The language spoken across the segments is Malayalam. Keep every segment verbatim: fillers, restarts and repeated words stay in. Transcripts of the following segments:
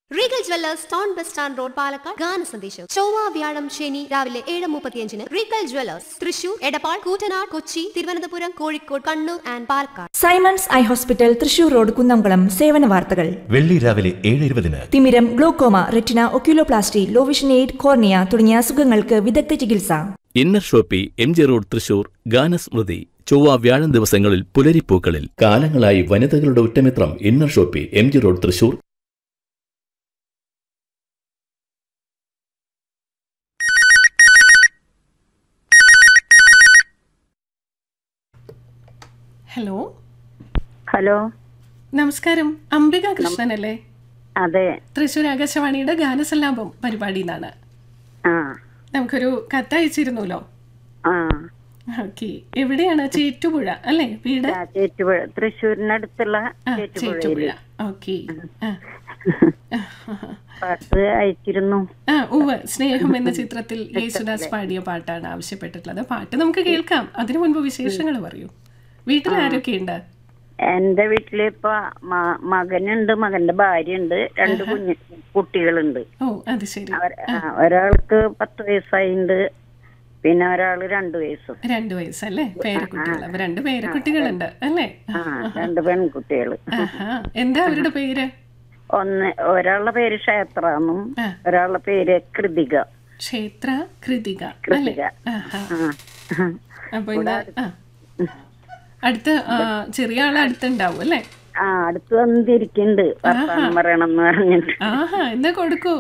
Regal Jewellers town bus stand road Palakkad ഗാന സന്ദേശം ചൊവ്വ വ്യാഴം ശനി രാവിലെ ഏഴ് മുപ്പത്തിയഞ്ചിന് Regal Jewellers Thrissur Edappal Koottanad Kochi Thiruvananthapuram Kozhikode Kannur and Palakkad. Symons eye hospital Thrissur road Kunnamkulam സേവന വാർത്തകൾ വെള്ളി രാവിലെ ഏഴ് ഇരുപതിന് തിമിരം, glaucoma, retina, oculoplasty, low vision aid, cornea തുടങ്ങിയ അസുഖങ്ങൾക്ക് വിദഗ്ധ ചികിത്സ. Inner Shopee M G road Thrissur. ഗാനസ്മൃതി ചൊവ്വ വ്യാഴം ദിവസങ്ങളിൽ പുലരിപ്പൂക്കളിൽ. കാലങ്ങളായി വനിതകളുടെ ഉറ്റമിത്രം inner Shopee M G road Thrissur. Hello hello നമസ്കാരം, അംബിക കൃഷ്ണൻ അല്ലേ? അതെ, തൃശ്ശൂർ ആകാശവാണിയുടെ ഗാനസല്ലാപം പരിപാടിയിൽ നിന്നാണ്. ആ നമുക്കൊരു കത്തയച്ചിരുന്നല്ലോ. ആ ഓക്കെ, എവിടെയാണ്? ചേറ്റുപുഴ അല്ലേ വീട്? ആ, ചേറ്റുപുഴ, തൃശ്ശൂരിനടുത്തുള്ള ആ, ചേറ്റുപുഴ. ചേറ്റുപുഴയില് ഓക്കെ. ആ പാട്ട് അയച്ചിരുന്നു. ആ ഉവ്വ്, സ്നേഹം എന്ന ചിത്രത്തിൽ യേശുദാസ് പാടിയ പാട്ടാണ് ആവശ്യപ്പെട്ടിട്ടുള്ളത്. പാട്ട് നമുക്ക് കേൾക്കാം. അതിനു മുൻപ് വിശേഷങ്ങൾ പറയൂ. വീട്ടിൽ ആരൊക്കെയുണ്ട്? എന്റെ വീട്ടില് ഇപ്പൊ മ- മകനുണ്ട്, മകന്റെ ഭാര്യ ഉണ്ട്, രണ്ട് കുഞ്ഞു കുട്ടികളുണ്ട്. ഓ അത് ശരി. അവർ- ആ, ഒരാൾക്ക് പത്ത് വയസ്സായിണ്ട്, പിന്നെ ഒരാള് രണ്ടു വയസ്സും. രണ്ടു വയസ്സല്ലേ? പേരക്കുട്ടികൾ. അപ്പൊ രണ്ട് പേരക്കുട്ടികളുണ്ട് അല്ലേ? ആ, രണ്ട് പെൺകുട്ടികള്. ആഹാ. എന്താ അവരുടെ പേര്? ഒന്ന് ഒരാളുടെ പേര് ക്ഷേത്രാന്നും ആ. ഒരാളുടെ പേര് കൃതിക. ക്ഷേത്ര കൃതിക അല്ലേ? കൃതിക. ആഹാ. ആ. അപ്പൊ ഇന്ന് ആ അടുത്ത ആ, ചെറിയ ആളെ അടുത്തുണ്ടാവും അല്ലേ? ആ, അടുത്ത് വന്നിരിക്കുന്നുണ്ട്, വർത്താനം പറയണം എന്ന് പറഞ്ഞിട്ട്. ആഹാ, എന്നാ കൊടുക്കൂ.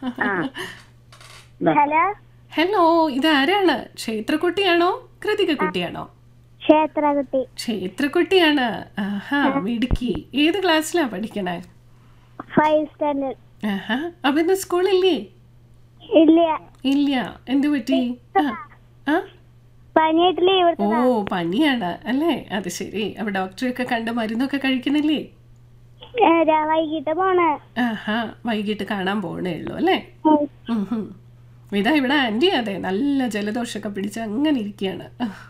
ഹലോ, ഹലോ, ഇതാരാണ്? ക്ഷേത്രക്കുട്ടിയാണോ കൃതിക കുട്ടിയാണോ? ക്ഷേത്രകുട്ടി. ക്ഷേത്രക്കുട്ടിയാണ്. ആഹാ, മിടുക്കി. ഏത് ക്ലാസ്സിലാ പഠിക്കണേ? Five standard. ആഹാ. അപ്പൊ ഇന്ന് സ്കൂളില്ലേ? ഇല്ല, ഇല്ല. എന്ത് പറ്റി? ആ ആ പനിയായിട്ട് ലീവ് ഓ പനിയാണ് അല്ലേ? അത് ശരി. അപ്പൊ ഡോക്ടറെയൊക്കെ കണ്ട് മരുന്നൊക്കെ കഴിക്കണില്ലേ? വൈകിട്ട് പോണേ. ആഹാ, വൈകിട്ട് കാണാൻ പോണേ ഉള്ളൂ അല്ലേ? ഉം ഹും. ഇതാ ഇവിടെ ആന്റി അതെ നല്ല ജലദോഷമൊക്കെ പിടിച്ച് അങ്ങനെ ഇരിക്കുകയാണ്.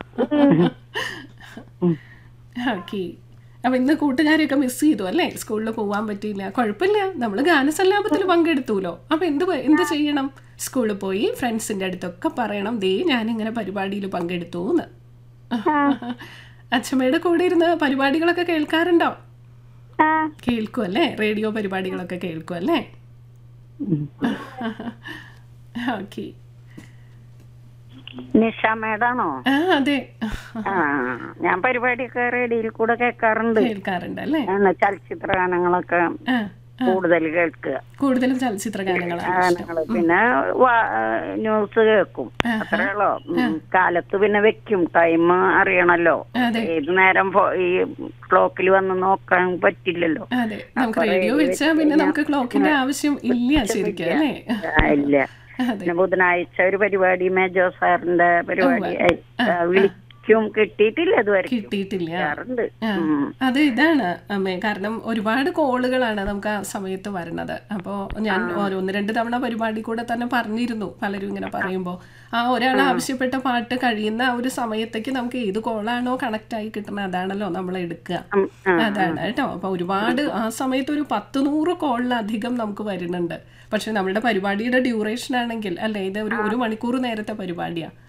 ഓക്കെ. അപ്പൊ ഇന്ന് കൂട്ടുകാരെയൊക്കെ മിസ് ചെയ്തു അല്ലേ? സ്കൂളിൽ പോവാൻ പറ്റിയില്ല. കുഴപ്പമില്ല, നമ്മൾ ഗാനസല്ലാപത്തിൽ പങ്കെടുത്തൂലോ. അപ്പൊ എന്ത് പ- എന്ത് ചെയ്യണം? സ്കൂളിൽ പോയി ഫ്രണ്ട്സിന്റെ അടുത്തൊക്കെ പറയണം, ദേ ഞാനിങ്ങനെ പരിപാടിയിൽ പങ്കെടുത്തു എന്ന്. അച്ഛമ്മയുടെ കൂടെ ഇരുന്ന് പരിപാടികളൊക്കെ കേൾക്കാറുണ്ടോ? ആ, കേൾക്കും അല്ലേ? റേഡിയോ പരിപാടികളൊക്കെ കേൾക്കും അല്ലേ? ഓക്കെ. നിഷ മേഡാണോ? ആ അതെ, ആ, ഞാൻ പരിപാടിയൊക്കെ റേഡിയോയിൽ കൂടെ കേൾക്കാറുണ്ട്. കേൾക്കാറുണ്ട് അല്ലേ? ആണ്, ചലച്ചിത്ര ഗാനങ്ങളൊക്കെ ആ ആ. കൂടുതൽ കേൾക്കുക. കൂടുതലും ചലച്ചിത്ര ഗാനങ്ങളാണ് ഇഷ്ടം. ഗാനങ്ങള് പിന്നെ വാ- ന്യൂസ് കേൾക്കും, അത്രയുള്ളോ. ഉം, കാലത്ത് പിന്നെ വെക്കും, ടൈം അറിയണല്ലോ. അതെ ഏത് നേരം ഫോ- ഈ ക്ലോക്കിൽ വന്ന് നോക്കാൻ പറ്റില്ലല്ലോ. അതെ, നമുക്ക് റേഡിയോ വെച്ചാൽ പിന്നെ നമുക്ക് ക്ലോക്കിന്റെ ആവശ്യം ഇല്ല ശരിക്കും അല്ലേ? ആ, ഇല്ല. അതെ. പിന്നെ ബുധനാഴ്ച ഒരു പരിപാടി മേജോ സാറിന്റെ പരിപാടി ആ, വിളിക്കും, കിട്ടിയിട്ടില്ല ഇതുവരെ. കിട്ടിയിട്ടില്ല. ഉണ്ട്. ആ, അത് ഇതാണ് അമ്മേ, കാരണം ഒരുപാട് കോളുകളാണ് നമുക്ക് ആ സമയത്ത് വരുന്നത്. അപ്പോൾ ഞാൻ ഒരു ഒന്ന് രണ്ട് തവണ പരിപാടി കൂടെ തന്നെ പറഞ്ഞിരുന്നു, പലരും ഇങ്ങനെ പറയുമ്പോൾ ആ ഒരാൾ ആവശ്യപ്പെട്ട പാട്ട് കഴിയുന്ന ആ ഒരു സമയത്തേക്ക് നമുക്ക് ഏത് കോളാണോ കണക്ട് ആയി കിട്ടുന്നത് അതാണല്ലോ നമ്മൾ എടുക്കുക. അതാണ് കേട്ടോ. അപ്പൊ ഒരുപാട് ആ സമയത്ത് ഒരു പത്ത് നൂറ് കോളിലധികം നമുക്ക് വരുന്നുണ്ട്. പക്ഷെ നമ്മുടെ പരിപാടിയുടെ ഡ്യൂറേഷൻ ആണെങ്കിൽ അല്ലേ, ഇത് ഒരു ഒരു മണിക്കൂർ നേരത്തെ പരിപാടിയാണ്.